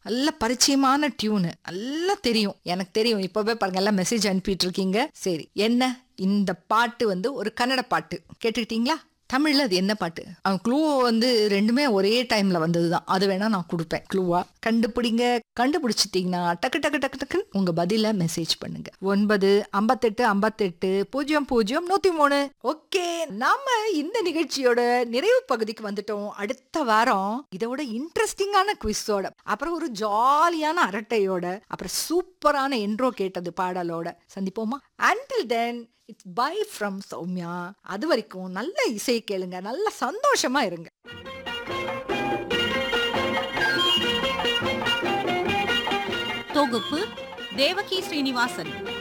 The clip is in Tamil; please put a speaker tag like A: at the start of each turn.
A: நல்ல பரிச்சயமான டியூனு, நல்லா தெரியும், எனக்கு தெரியும். இப்பவே பாருங்க எல்லாம் மெசேஜ் அனுப்பிட்டு இருக்கீங்க. சரி, என்ன இந்த பாட்டு வந்து ஒரு கன்னட பாட்டு கேட்டுக்கிட்டீங்களா? தமிழ்ல அது என்ன பாட்டு? அவன் க்ளூ வந்து ரெண்டுமே ஒரே டைம்ல வந்ததுதான். அது வேணா நான் கொடுப்பேன் க்ளூவா. கண்டுபிடிங்க. கண்டுபிடிச்சிட்டீங்கன்னா டக்கு டக்கு டக்கு டக்குன்னு உங்க பதில மெசேஜ் பண்ணுங்க. 95858000103. ஓகே, நாம இந்த நிகழ்ச்சியோட நிறைவு பகுதிக்கு வந்துட்டோம். அடுத்த வாரம் இதோட இன்ட்ரெஸ்டிங்கான குவிஸோட, அப்புறம் ஒரு ஜாலியான அரட்டையோட, அப்புறம் சூப்பரான என்ட்ரோ கேட்டது பாடலோட சந்திப்போமா? Until then, it's bye from Soumya. அது வரைக்கும் நல்ல இசை கேளுங்க, நல்ல சந்தோஷமா இருங்க.
B: தொகுப்பு தேவகி ஸ்ரீனிவாசன்.